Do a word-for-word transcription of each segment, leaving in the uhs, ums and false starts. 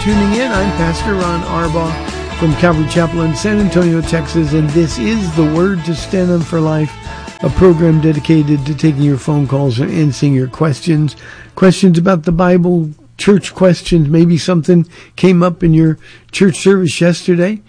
tuning in. I'm Pastor Ron Arbaugh from Calvary Chapel in San Antonio, Texas, and this is The Word to Stand On for Life, a program dedicated to taking your phone calls and answering your questions. Questions about the Bible, church questions, maybe something came up in your church service yesterday.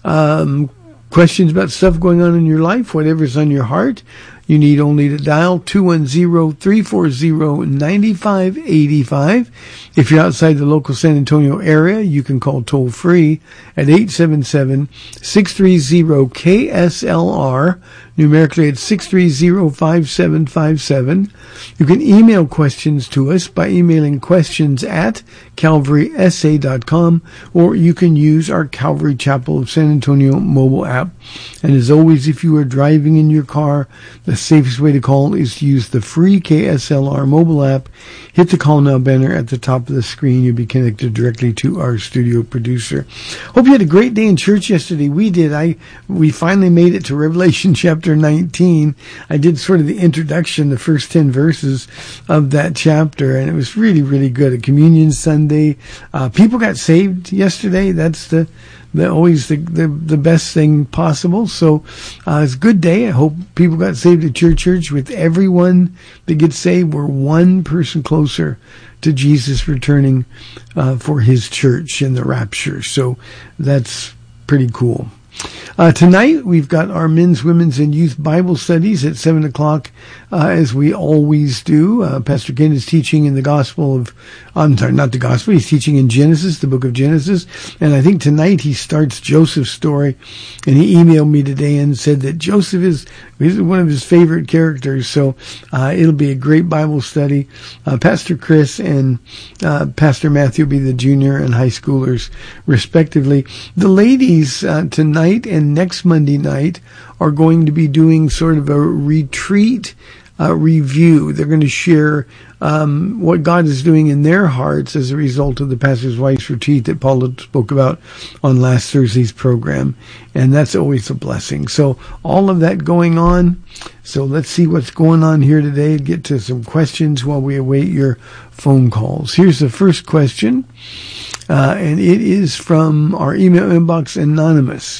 Um, questions about stuff going on in your life, whatever's on your heart. You need only to dial two one zero, three four zero, nine five eight five. If you're outside the local San Antonio area, you can call toll free at eight seven seven, six three zero, K S L R. Numerically, it's six three zero, five seven five seven. You can email questions to us by emailing questions at calvary s a dot com, or you can use our Calvary Chapel of San Antonio mobile app. And as always, if you are driving in your car, the safest way to call is to use the free K S L R mobile app. Hit the Call Now banner at the top of the screen. You'll be connected directly to our studio producer. Hope you had a great day in church yesterday. We did. I we finally made it to Revelation chapter nineteen. I did sort of the introduction, the first ten verses of that chapter, and it was really, really good. A communion Sunday. Uh, people got saved yesterday. That's the The, always the, the the best thing possible. So uh, it's a good day. I hope people got saved at your church. With everyone that gets saved, we're one person closer to Jesus returning uh, for his church in the rapture. So that's pretty cool. Uh, tonight, we've got our men's, women's, and youth Bible studies at seven o'clock, uh, as we always do. Uh, Pastor Ken is teaching in the Gospel of, I'm sorry, not the Gospel, he's teaching in Genesis, the book of Genesis. And I think tonight he starts Joseph's story. And he emailed me today and said that Joseph is, is one of his favorite characters. So uh, it'll be a great Bible study. Uh, Pastor Chris and uh, Pastor Matthew will be the junior and high schoolers, respectively. The ladies uh, tonight and next Monday night are going to be doing sort of a retreat uh, review. They're going to share um, what God is doing in their hearts as a result of the Pastor's Wife's retreat that Paula spoke about on last Thursday's program. And that's always a blessing. So all of that going on. So let's see what's going on here today. Get to some questions while we await your phone calls. Here's the first question. Uh, and it is from our email inbox, Anonymous.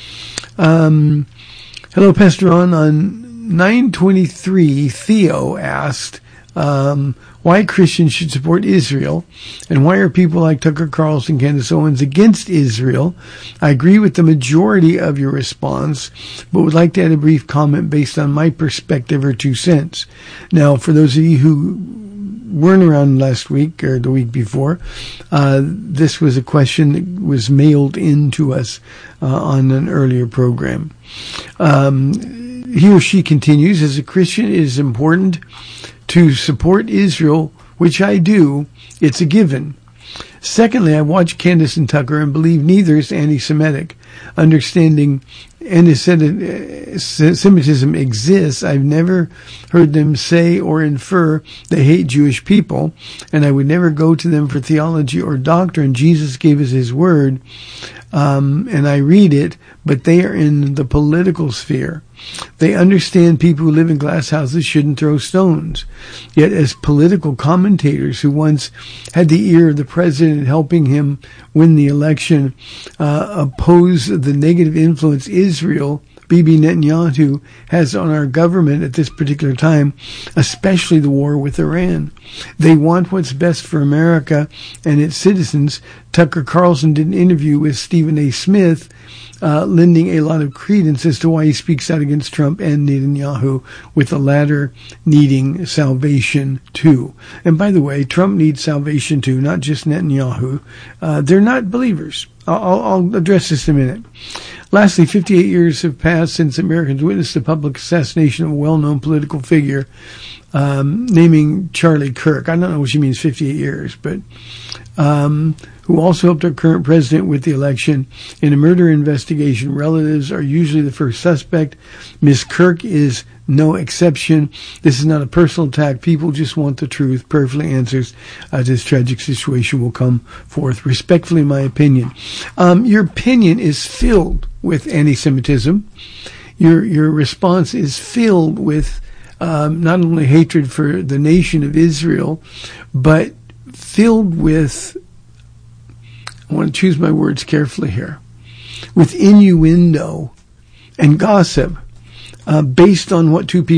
Um, hello, Pastor Ron. On nine twenty-three, Theo asked um, why Christians should support Israel, and why are people like Tucker Carlson, Candace Owens against Israel? I agree with the majority of your response, but would like to add a brief comment based on my perspective or two cents. Now, for those of you who weren't around last week or the week before, uh, this was a question that was mailed in to us uh, on an earlier program. Um, he or she continues, as a Christian, it is important to support Israel, which I do. It's a given. Secondly, I watch Candace and Tucker and believe neither is anti-Semitic. Understanding anti-Semitism exists, I've never heard them say or infer they hate Jewish people, and I would never go to them for theology or doctrine. Jesus gave us his word, um, and I read it, but they are in the political sphere. They understand people who live in glass houses shouldn't throw stones. Yet as political commentators who once had the ear of the president helping him win the election, uh, oppose the negative influence Israel, Bibi Netanyahu, has on our government at this particular time, especially the war with Iran. They want what's best for America and its citizens. Tucker Carlson did an interview with Stephen A. Smith, Uh, lending a lot of credence as to why he speaks out against Trump and Netanyahu, with the latter needing salvation too. And by the way, Trump needs salvation too, not just Netanyahu. Uh, they're not believers. I'll, I'll address this in a minute. Lastly, fifty-eight years have passed since Americans witnessed the public assassination of a well-known political figure, um, naming Charlie Kirk. I don't know what she means, fifty-eight years, but um, who also helped our current president with the election. In a murder investigation, relatives are usually the first suspect. Miss Kirk is no exception. This is not a personal attack. People just want the truth. Perfectly answers uh, this tragic situation will come forth. Respectfully, my opinion. Um, your opinion is filled with anti-Semitism. Your your response is filled with um, not only hatred for the nation of Israel, but filled with I want to choose my words carefully here, with innuendo and gossip, uh, based on what two people